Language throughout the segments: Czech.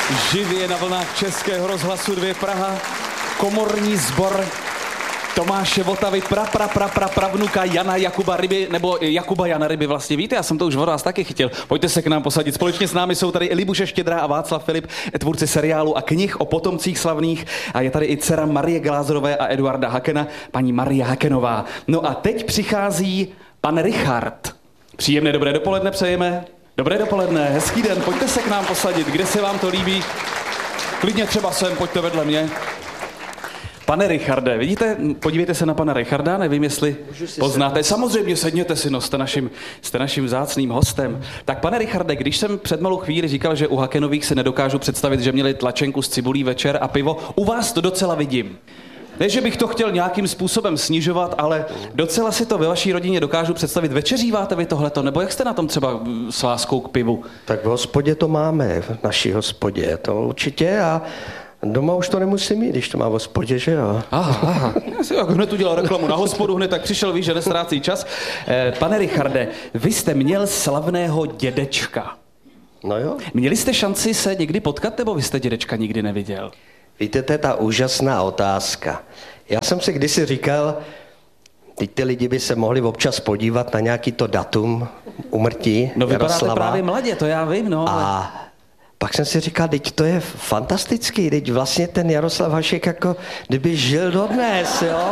Živě na vlnách Českého rozhlasu 2 Praha, komorní sbor Tomáše Votavy, pravnuka Jana Jakuba Ryby, nebo Jakuba Jana Ryby vlastně. Víte, já jsem to už od vás taky chytil. Pojďte se k nám posadit. Společně s námi jsou tady Libuše Štědrá a Václav Filip, tvůrci seriálu a knih o potomcích slavných. A je tady i dcera Marie Glázerové a Eduarda Hakena, paní Marie Hakenová. No a teď přichází pan Richard. Příjemné dobré dopoledne přejeme. Dobré dopoledne, hezký den, pojďte se k nám posadit, kde se vám to líbí. Klidně třeba sem, pojďte vedle mě. Pane Richarde, vidíte, podívejte se na pana Richarda, nevím, jestli poznáte. Samozřejmě, sedněte si, no, jste naším vzácným hostem. Tak pane Richarde, když jsem před malou chvíli říkal, že u Hakenových si nedokážu představit, že měli tlačenku s cibulí večer a pivo, u vás to docela vidím. Ne, že bych to chtěl nějakým způsobem snižovat, ale docela si to ve vaší rodině dokážu představit. Večeříváte vy tohleto, nebo jak jste na tom třeba s láskou k pivu? Tak v hospodě to máme, v naší hospodě, to určitě a doma už to nemusím mít, když to má v hospodě, že jo? Aha. Já si hned udělal reklamu na hospodu, hned tak přišel, víš, že nestrácí čas. Pane Richarde, vy jste měl slavného dědečka. No jo. Měli jste šanci se někdy potkat, nebo vy jste dědečka nikdy neviděl? Víte, to je ta úžasná otázka. Já jsem si kdysi říkal, teď ty lidi by se mohli občas podívat na nějaký to datum úmrtí No vypadáte Jaroslava. právě mladě, to já vím, no. A pak jsem si říkal, teď to je fantastický, teď vlastně ten Jaroslav Hašek jako kdyby žil dodnes, jo?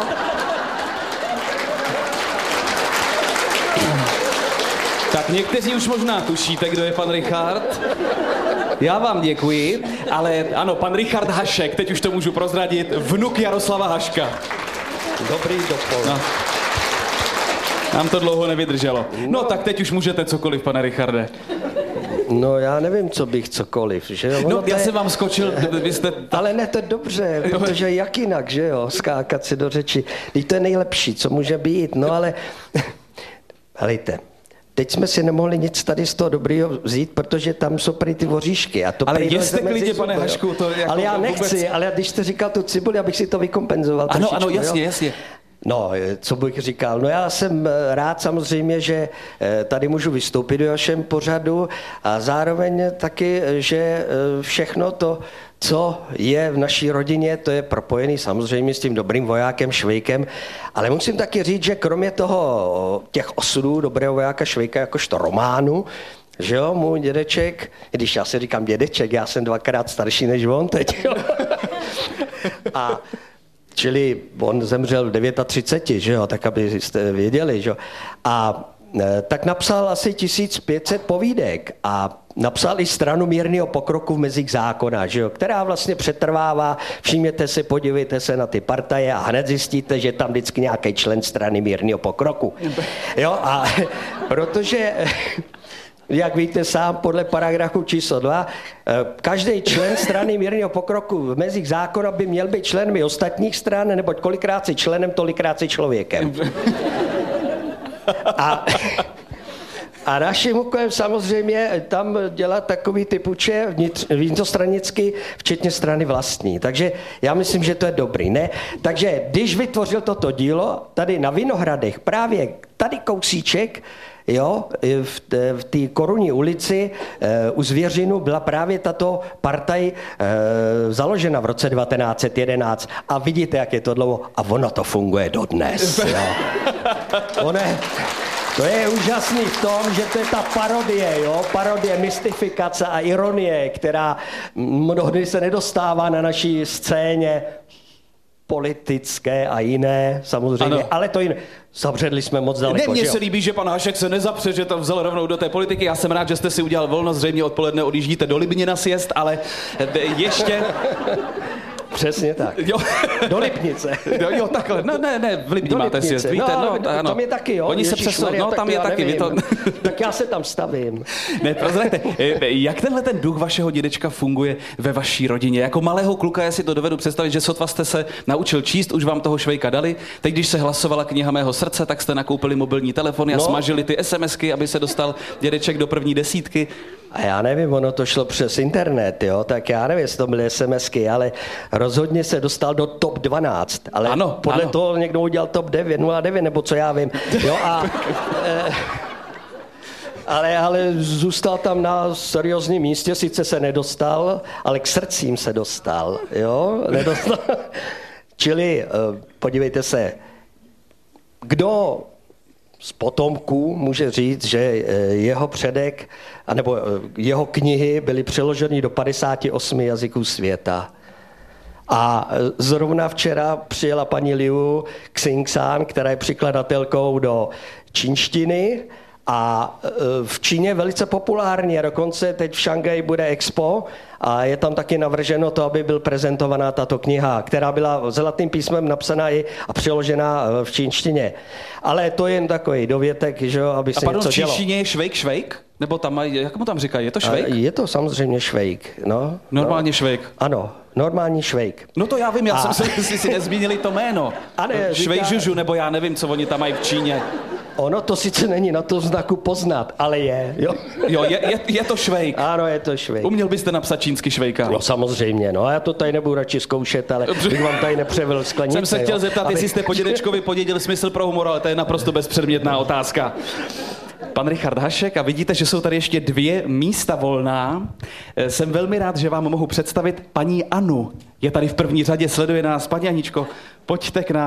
Tak někteří už možná tušíte, kdo je pan Richard. Já vám děkuji, ale ano, pan Richard Hašek, teď už to můžu prozradit, vnuk Jaroslava Haška. Dobrý dopoledne. No. Nám to dlouho nevydrželo. No tak teď už můžete cokoliv, pane Richarde. No já nevím, co bych cokoliv, že jo? No já jsem vám skočil, vy jste... Ale ne, to je dobře, protože jak jinak, že jo, skákat si do řeči. Teď to je nejlepší, co může být, no ale... Helejte, teď jsme si nemohli nic tady z toho dobrýho vzít, protože tam jsou prý ty voříšky. A to ale jste klidně, pane Hašku, to jako ale já nechci, vůbec... ale když jste říkal tu cibuli, abych si to vykompenzoval. Ano, jasně, jasně. No, co bych říkal? No já jsem rád samozřejmě, že tady můžu vystoupit do vašem pořadu a zároveň taky, že všechno to, co je v naší rodině, to je propojený samozřejmě s tím dobrým vojákem Švejkem, ale musím taky říct, že kromě toho těch osudů dobrého vojáka Švejka jakožto románu, že jo, můj dědeček, když já si říkám dědeček, já jsem 2krát starší než on teď, jo. A čili on zemřel v 39, že jo, tak abyste věděli, že jo. A tak napsal asi 1500 povídek a napsal i stranu mírného pokroku v mezích zákona, že jo, která vlastně přetrvává, všimněte se, podívejte se na ty partaje a hned zjistíte, že tam vždycky nějaký člen strany mírného pokroku. Jo, a protože... Jak víte sám, podle paragrafu číslo 2, každý člen strany mírného pokroku v mezích zákona by měl být členem i ostatních stran, neboť kolikrát si členem, tolikrát si člověkem. A naším úkolem samozřejmě tam dělat takový typuče vnitrostranicky, včetně strany vlastní. Takže já myslím, že to je dobrý, ne? Takže když vytvořil toto dílo, tady na Vinohradech, právě tady kousíček, jo, v té Korunní ulici u Zvěřinu byla právě tato partaj založena v roce 1911 a vidíte, jak je to dlouho a ono to funguje dodnes. Jo. To je úžasný v tom, že to je ta parodie, jo? Parodie, mystifikace a ironie, která mnohdy se nedostává na naší scéně politické a jiné, samozřejmě, ano. Ale to jiné. Zabředli jsme moc daleko. Mně se líbí, že pan Hašek se nezapře, že to vzal rovnou do té politiky. Já jsem rád, že jste si udělal volno, zřejmě odpoledne odjíždíte do Libně na sjezd, ale ještě... Přesně tak. Jo. Do Lipnice. Jo, takhle. No, ne, v Libni máte sjezd, víte? No, tam je taky, jo. Oni se přesunou, no, tam je taky. Vy to... Tak já se tam stavím. Ne, prozraďte, jak tenhle ten duch vašeho dědečka funguje ve vaší rodině? Jako malého kluka já si to dovedu představit, že sotva jste se naučil číst, už vám toho Švejka dali. Teď, když se hlasovala kniha mého srdce, tak jste nakoupili mobilní telefony a smažili ty SMSky, aby se dostal dědeček do první desítky. A já nevím, ono to šlo přes internet, jo, tak já nevím, jestli to byly SMSky, ale rozhodně se dostal do top 12, ale ano, podle toho někdo udělal top 9, 09, nebo co já vím, jo, a... ale zůstal tam na seriózním místě, sice se nedostal, ale k srdcím se dostal, jo? Nedostal. Čili podívejte se, kdo z potomků může říct, že jeho předek, anebo jeho knihy byly přeloženy do 58 jazyků světa. A zrovna včera přijela paní Liu Xingsan, která je překladatelkou do čínštiny a v Číně velice populární. A dokonce teď v Šanghaji bude expo a je tam taky navrženo to, aby byl prezentovaná tato kniha, která byla zlatým písmem napsaná a přeložená v čínštině. Ale to je jen takový dovětek, že jo, aby se něco dělo. A v čínštině je švejk? Nebo tam, jak mu tam říkají, je to švejk? Je to samozřejmě švejk, no. Normálně švejk. Ano, normální švejk. No to já vím, já jsem si nezmínili to jméno. Švejžužu, nebo já nevím, co oni tam mají v Číně. Ono to sice není na tom znaku poznat, ale je, jo. Jo, je to švejk. Ano, je to švejk. Uměl byste napsat čínsky švejka? No samozřejmě, no a já to tady nebudu radši zkoušet, ale bych vám tady nepřevil sklenice. Jsem se chtěl zeptat, jestli jste po dědečkovi podědil smysl pro humor, ale to je naprosto bezpředmětná otázka. Pan Richard Hašek, a vidíte, že jsou tady ještě 2 místa volná. Jsem velmi rád, že vám mohu představit paní Anu. Je tady v první řadě, sleduje nás. Paní Aničko, pojďte k nám.